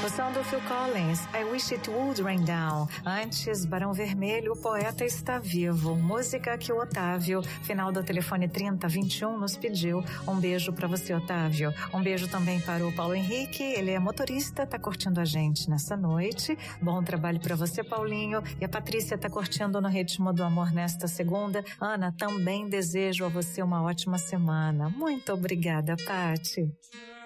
O som do Phil Collins, I Wish It Would Rain Down. Antes, Barão Vermelho, o poeta está vivo. Música que o Otávio, final do telefone 3021, nos pediu. Um beijo para você, Otávio. Um beijo também para o Paulo Henrique, ele é motorista, tá curtindo a gente nessa noite. Bom trabalho para você, Paulinho. E a Patrícia tá curtindo no Ritmo do Amor nesta segunda. Ana, também desejo a você uma ótima semana. Muito obrigada, Pati.